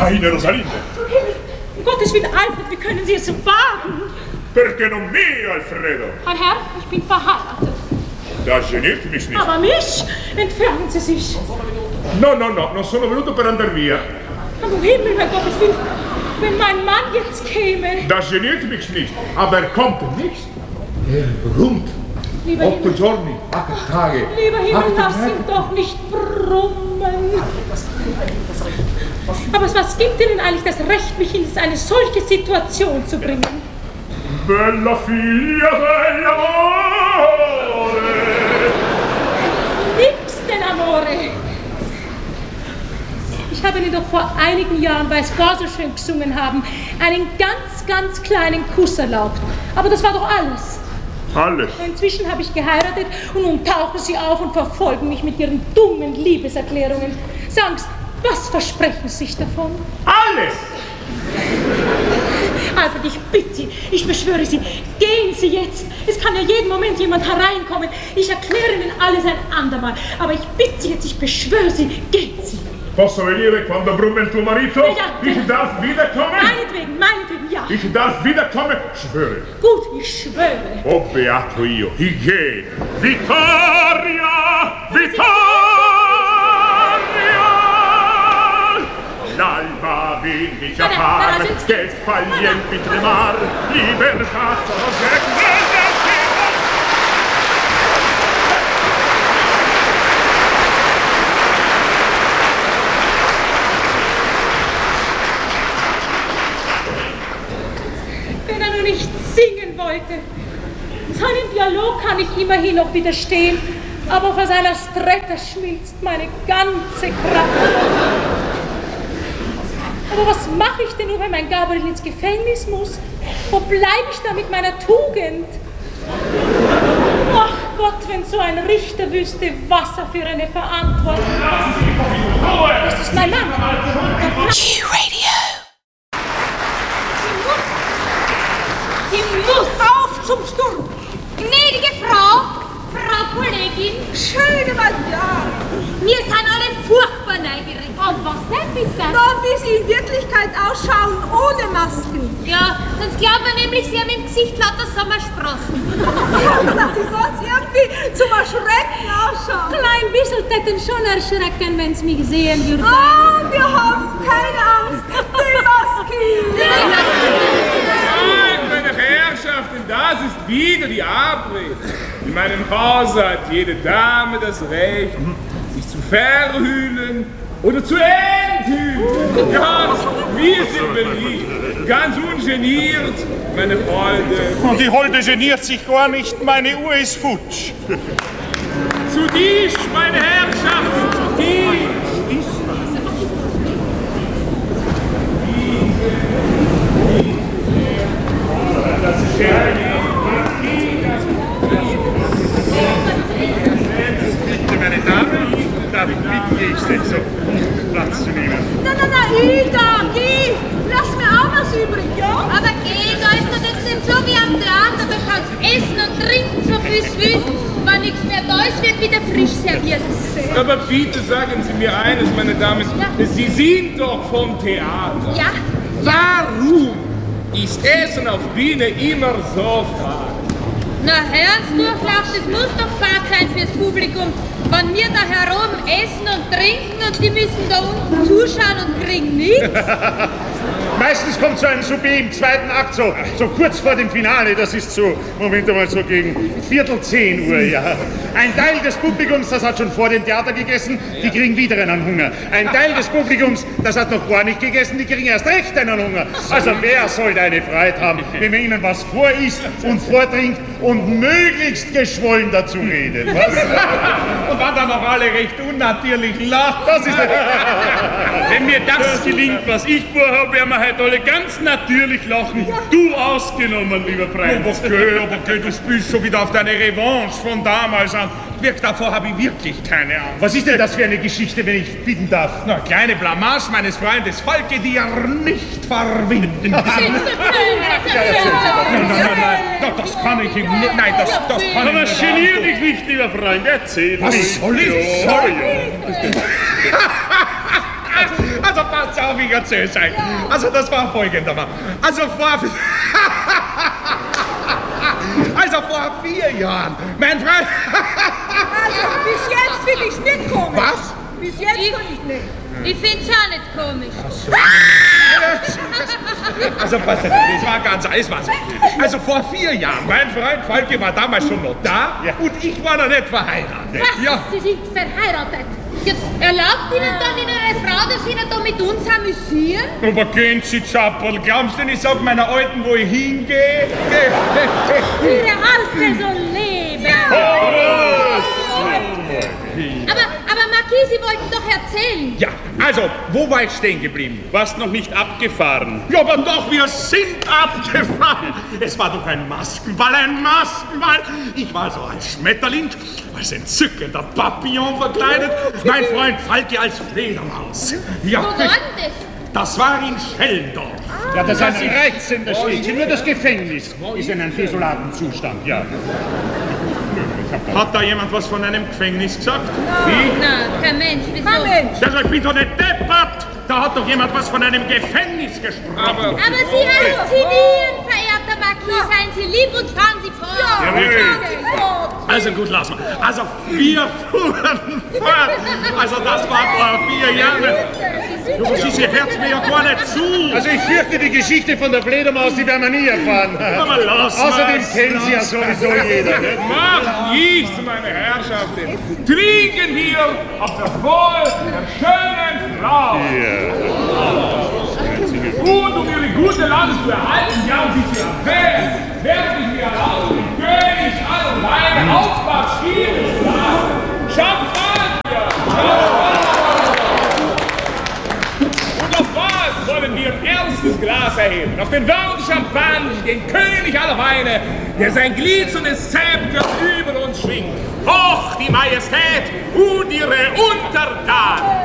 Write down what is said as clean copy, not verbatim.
Signorina Rosalinde. Um Gottes Willen, Alfred, wie können Sie es wagen? Perché non me, Alfredo? Mein Herr, ich bin verheiratet. Das geniert mich nicht. Aber mich? Entfernen Sie sich. No, non sono venuto per andar via. Aber um Himmel, mein Gottes Willen, wenn mein Mann jetzt käme. Das geniert mich nicht, aber er kommt nicht. Er brummt. Lieber 8 giorni, 8 Tage. Lieber Himmel, lass ihn doch nicht brummen. Aber was gibt Ihnen eigentlich das Recht, mich in eine solche Situation zu bringen? Bella figlia dell'amore. Nix denn Amore. Ich habe Ihnen doch vor einigen Jahren, weil es gar so schön gesungen haben, einen ganz kleinen Kuss erlaubt. Aber das war doch alles. Alles. Inzwischen habe ich geheiratet und nun tauchen Sie auf und verfolgen mich mit Ihren dummen Liebeserklärungen. Sagen Sie, was versprechen Sie sich davon? Alles! Alfred, ich bitte Sie, ich beschwöre Sie, gehen Sie jetzt. Es kann ja jeden Moment jemand hereinkommen. Ich erkläre Ihnen alles ein andermal. Aber ich bitte Sie jetzt, ich beschwöre Sie, gehen Sie. Posso venire quando brumme il tuo marito? Ja. Ich darf wiederkommen? Meinetwegen, ja. Ich darf wiederkommen? Schwöre. Gut, ich schwöre. Oh, beato io. Hige. Vittoria! Vittoria! L'alba vindica par, che sfaglienti tremar, libertà soggetto. Wenn er nur nicht singen wollte. Seinem Dialog kann ich immerhin noch widerstehen, aber vor seiner Stretta schmilzt meine ganze Kraft. Aber was mache ich denn nur, wenn mein Gabriel ins Gefängnis muss? Wo bleibe ich da mit meiner Tugend? Ach Gott, wenn so ein Richter wüsste, was er für eine Verantwortung hat. Das ist mein Mann. Q-Radio. Sie muss auf zum Sturm. Gnädige Frau Kollegin. Schöne Madame. Wir sind alle furchtbar neugierig. Und was denn bitte? Na, wie Sie in Wirklichkeit ausschauen, ohne Masken. Ja, sonst glaubt man nämlich, Sie haben im Gesicht lauter Sommersprossen. Ja, dass Sie sonst irgendwie zum Erschrecken ausschauen. Klein bisschen täten schon erschrecken, wenn Sie mich sehen würden. Oh, wir haben keine Angst. Die Maske. Meine Herrschaften, das ist wieder die Abrede. In meinem Hause hat jede Dame das Recht, sich zu verhüllen oder zu enthüllen. Ganz, wir sind beliebt, ganz ungeniert, meine Freunde. Und die Holde geniert sich gar nicht, meine Uhr ist futsch. Zu Tisch, meine Herrschaften, zu Tisch. Das ist Bitte, meine Damen, darf ich bitten, ich so Platz zu nehmen. Na, Ida, geh. Lass mir auch was übrig, ja? Aber geh, da ist doch jetzt nicht so wie am Theater, da kannst essen und trinken, so viel es willst. Wenn nichts mehr da ist, wird wieder frisch serviert. Aber bitte sagen Sie mir eines, meine Damen, Ja. Sie sind doch vom Theater. Ja. Warum ist Essen auf Bühne immer so fad? Na, Herzdurchlauf, das muss doch fad sein fürs Publikum. Wenn wir da heroben essen und trinken und die müssen da unten zuschauen und kriegen nichts. Meistens kommt so ein Souper im zweiten Akt, so kurz vor dem Finale, das ist so, Moment einmal, so gegen 9:45, ja. Ein Teil des Publikums, das hat schon vor dem Theater gegessen, die kriegen wieder einen Hunger. Ein Teil des Publikums, das hat noch gar nicht gegessen, die kriegen erst recht einen Hunger. Also wer soll da eine Freude haben, wenn man ihnen was vorisst und vortrinkt und möglichst geschwollen dazu redet, was? Und wenn dann noch alle recht unnatürlich lachen. Das ist Wenn mir das gelingt, was ich vorhabe, werden wir heute alle ganz natürlich lachen. Du ausgenommen, lieber Freund. aber du spielst schon wieder auf deine Revanche von damals an. Davor habe ich wirklich keine Ahnung. Was ist denn das für eine Geschichte, wenn ich bitten darf? Na, kleine Blamage meines Freundes Falke, die er nicht verwinden kann. Nein, das kann ich ihm nicht. Nein, das kann ich Aber nicht. genier dich nicht, lieber Freund, erzähl Was mir. soll ich? Ja. Also passt auf, ich erzähl's euch. Also das war folgendermaßen. Also vor 4 Jahren, mein Freund... Also, bis jetzt finde ich's nicht komisch. Was? Bis jetzt finde ich's nicht. Ich find's auch nicht komisch. Also pass auf, das war ganz alles was. Also vor 4 Jahren, mein Freund Falke war damals schon noch da und ich war noch nicht verheiratet. Was? Ja. Sie sind verheiratet? Ja, erlaubt Ihnen dann Ihre Frau, dass Sie da mit uns amüsieren? Aber gehen Sie, Zappel, glaubst du, ich sag meiner Alten, wo ich hingehe? Ihre Alte soll leben. Aber Marquis, Sie wollten doch erzählen. Ja, also, wo war ich stehen geblieben? Warst noch nicht abgefahren. Ja, aber doch, wir sind abgefahren. Es war doch ein Maskenball, ein Maskenball. Ich war so als Schmetterling, als entzückender Papillon verkleidet. Mein Freund Falke als Fledermaus. Ja, Wo war denn das? das war in Schellendorf. Ja, das ist ein reizender Schnitt. Nur das Gefängnis ist in einem desolaten Zustand, ja. Hat da jemand was von einem Gefängnis gesagt? Nein, kein Mensch. Wieso? Kein Mensch. Also, ich bin doch nicht deppert. Da hat doch jemand was von einem Gefängnis gesprochen. Aber Sie halluzinieren, verehrter Marquis. Seien Sie lieb und fahren Sie fort. Ja, Also gut, lass mal. Also wir fuhren fort. Also das war vor 4 Jahren. Du, Sie hört mir ja gar nicht zu. Also ich fürchte, die Geschichte von der Fledermaus, die werden wir nie erfahren. Aber lass Außerdem mal's. kennen sie ja sowieso jeder. Ne? Macht nichts, meine Herrschaften. Trinken wir auf das Wohl der schönen Frau. Und um ihre gute Lage zu erhalten, ja, und sie zu erwähnen, werde ich mir erlauben, den König aller Weine Aufbach spielen zu lassen. Champagner! Und auf was wollen wir ein erstes Glas erheben? Auf den Worten Champagner, den König aller Weine, der sein glitzerndes Zepter über uns schwingt. Hoch die Majestät und ihre Untertanen!